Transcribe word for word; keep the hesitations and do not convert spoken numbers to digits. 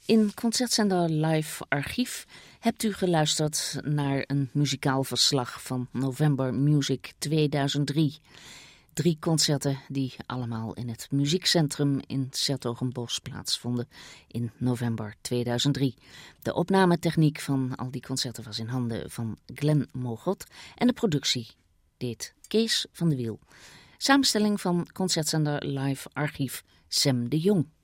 In Concertzender Live Archief hebt u geluisterd naar een muzikaal verslag van November Music tweeduizend drie. Drie concerten die allemaal in het muziekcentrum in 's-Hertogenbosch plaatsvonden in november tweeduizend drie. De opnametechniek van al die concerten was in handen van Glenn Mogot en de productie deed Kees van de Wiel. Samenstelling van Concertzender Live Archief Sam de Jong.